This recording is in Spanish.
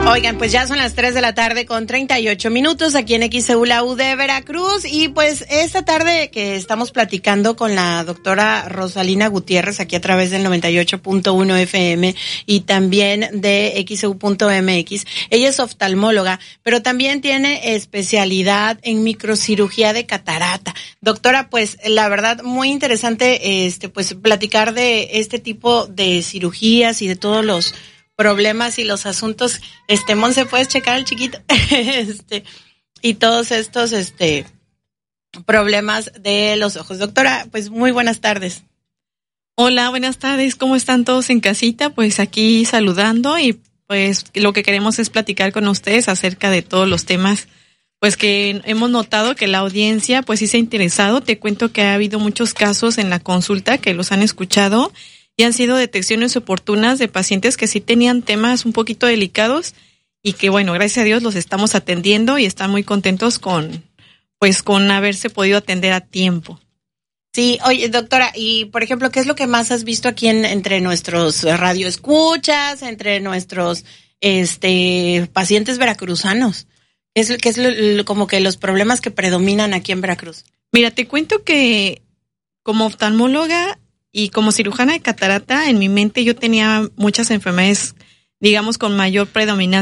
Oigan, pues ya son las 3 de la tarde con 38 minutos aquí en XEU, la U de Veracruz. Y pues esta tarde que estamos platicando con la doctora Rosalina Gutiérrez aquí a través del 98.1 FM y también de XEU.mx. Ella es oftalmóloga, pero también tiene especialidad en microcirugía de catarata. Doctora, pues la verdad muy interesante pues platicar de este tipo de cirugías y de todos los problemas y los asuntos. Monse, ¿puedes checar al chiquito? Y todos estos problemas de los ojos. Doctora, pues muy buenas tardes. Hola, buenas tardes. ¿Cómo están todos en casita? Pues aquí saludando y pues lo que queremos es platicar con ustedes acerca de todos los temas pues que hemos notado que la audiencia pues sí se ha interesado. Te cuento que ha habido muchos casos en la consulta que los han escuchado y han sido detecciones oportunas de pacientes que sí tenían temas un poquito delicados y que, bueno, gracias a Dios los estamos atendiendo y están muy contentos con haberse podido atender a tiempo. Sí, oye, doctora, y por ejemplo, ¿qué es lo que más has visto aquí entre nuestros radioescuchas, entre nuestros pacientes veracruzanos? ¿Qué es como que los problemas que predominan aquí en Veracruz? Mira, te cuento que como oftalmóloga y como cirujana de catarata, en mi mente yo tenía muchas enfermedades, digamos, con mayor predominancia